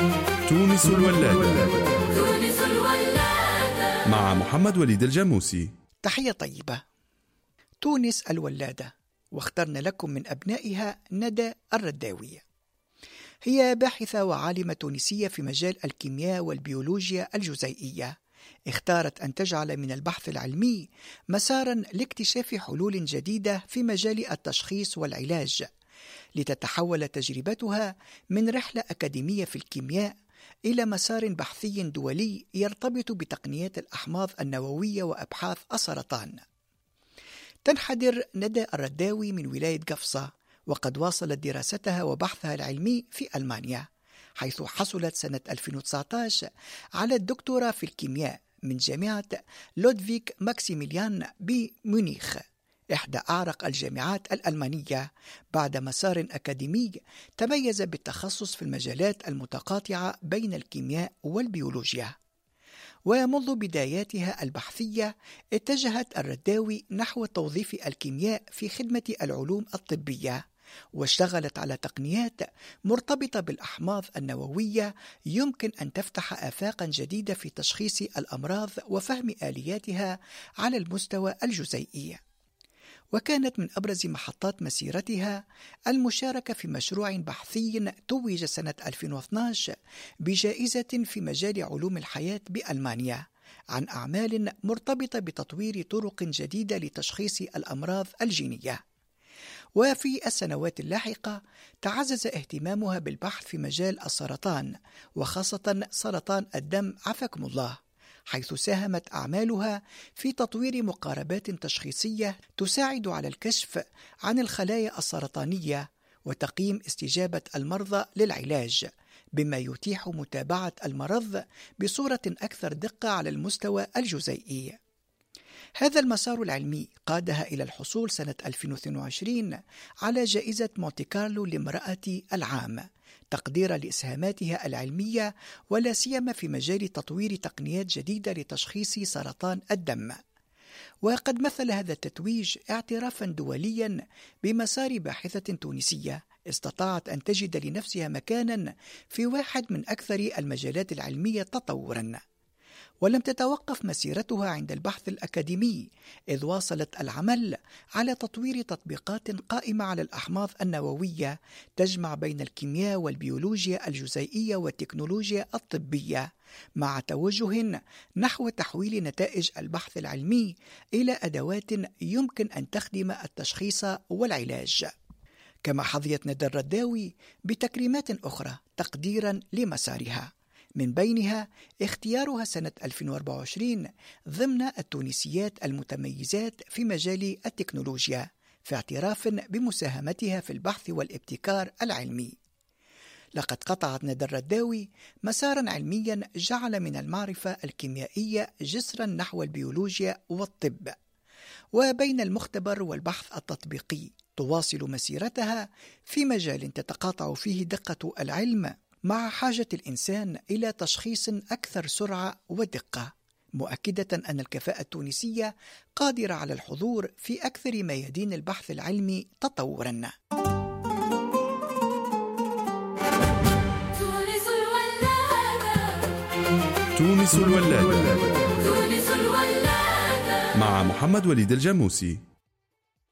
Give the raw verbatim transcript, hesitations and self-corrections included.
تونس الولادة مع محمد وليد الجاموسي. تحية طيبة. تونس الولادة، واخترنا لكم من أبنائها ندى الرداوي. هي باحثة وعالمة تونسية في مجال الكيمياء والبيولوجيا الجزيئية. اختارت أن تجعل من البحث العلمي مساراً لاكتشاف حلول جديدة في مجال التشخيص والعلاج، لتتحول تجربتها من رحلة أكاديمية في الكيمياء إلى مسار بحثي دولي يرتبط بتقنيات الأحماض النووية وأبحاث السرطان. تنحدر ندى الرداوي من ولاية قفصة، وقد واصلت دراستها وبحثها العلمي في ألمانيا، حيث حصلت سنة ألفين وتسعة عشر على الدكتوراه في الكيمياء من جامعة لودفيك ماكسيميليان بميونخ، إحدى أعرق الجامعات الألمانية، بعد مسار أكاديمي تميز بالتخصص في المجالات المتقاطعة بين الكيمياء والبيولوجيا. ومنذ بداياتها البحثية اتجهت الرداوي نحو توظيف الكيمياء في خدمة العلوم الطبية، واشتغلت على تقنيات مرتبطة بالأحماض النووية يمكن أن تفتح آفاقا جديدة في تشخيص الأمراض وفهم آلياتها على المستوى الجزيئي. وكانت من أبرز محطات مسيرتها المشاركة في مشروع بحثي توج سنة ألفين واثني عشر بجائزة في مجال علوم الحياة بألمانيا عن أعمال مرتبطة بتطوير طرق جديدة لتشخيص الأمراض الجينية. وفي السنوات اللاحقة تعزز اهتمامها بالبحث في مجال السرطان، وخاصة سرطان الدم عافاكم الله، حيث ساهمت أعمالها في تطوير مقاربات تشخيصية تساعد على الكشف عن الخلايا السرطانية وتقييم استجابة المرضى للعلاج، بما يتيح متابعة المرض بصورة أكثر دقة على المستوى الجزيئي. هذا المسار العلمي قادها إلى الحصول سنة ألفين واثنين وعشرين على جائزة مونتي كارلو لامرأة العام، تقديرا لإسهاماتها العلمية ولا سيما في مجال تطوير تقنيات جديدة لتشخيص سرطان الدم. وقد مثل هذا التتويج اعترافا دوليا بمسار باحثة تونسية استطاعت أن تجد لنفسها مكانا في واحد من أكثر المجالات العلمية تطورا. ولم تتوقف مسيرتها عند البحث الأكاديمي، إذ واصلت العمل على تطوير تطبيقات قائمة على الأحماض النووية تجمع بين الكيمياء والبيولوجيا الجزيئية والتكنولوجيا الطبية، مع توجه نحو تحويل نتائج البحث العلمي إلى أدوات يمكن أن تخدم التشخيص والعلاج. كما حظيت ندى الرداوي بتكريمات أخرى تقديرا لمسارها، من بينها اختيارها سنة ألفين وأربعة وعشرين ضمن التونسيات المتميزات في مجال التكنولوجيا، في اعتراف بمساهمتها في البحث والابتكار العلمي. لقد قطعت ندى الرداوي مسارا علميا جعل من المعرفة الكيميائية جسرا نحو البيولوجيا والطب، وبين المختبر والبحث التطبيقي تواصل مسيرتها في مجال تتقاطع فيه دقة العلم مع حاجة الإنسان إلى تشخيص أكثر سرعة ودقة، مؤكدة أن الكفاءة التونسية قادرة على الحضور في أكثر ميادين البحث العلمي تطوراً. تونس الولادة مع محمد وليد الجاموسي.